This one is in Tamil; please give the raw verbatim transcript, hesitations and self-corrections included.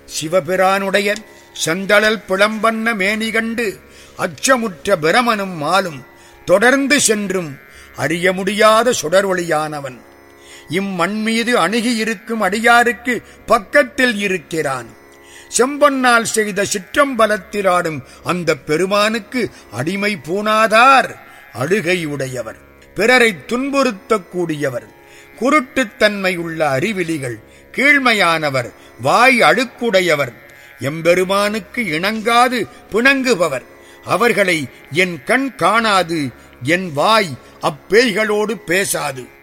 சிவபிரானுடைய செந்தழல் பிளம்பண்ண மேனி கண்டு அச்சமுற்ற பிரமனும் மாலும் தொடர்ந்து சென்றும் அறிய முடியாத சுடர்ஒளியானவன் இம்மண்மீது அணுகியிருக்கும் அடியாருக்கு பக்கத்தில் இருக்கிறான். செம்பொன்னால் செய்த சிற்றம்பலத்தில் ஆடும் அந்த பெருமானுக்கு அடிமை பூணாதார் அழுகையுடையவர், பிறரை துன்புறுத்தக்கூடியவர், குருட்டுத்தன்மை உள்ள அறிவிலிகள், கீழ்மையானவர், வாய் அழுக்குடையவர், எம்பெருமானுக்கு இணங்காது பிணங்குபவர். அவர்களை என் கண் காணாது, என் வாய் அப்பேய்களோடு பேசாது.